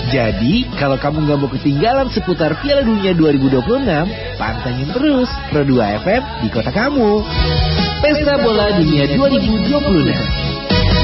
Jadi, kalau kamu nggak mau ketinggalan seputar Piala Dunia 2026, pantengin terus Pro 2 FM di kota kamu. Pesta Bola Dunia 2026.